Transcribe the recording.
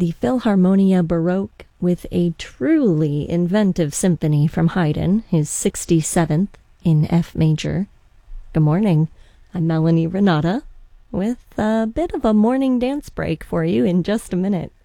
the Philharmonia Baroque with a truly inventive symphony from Haydn, his 67th in F major. Good morning, I'm Melanie Renata with a bit of a morning dance break for you in just a minute.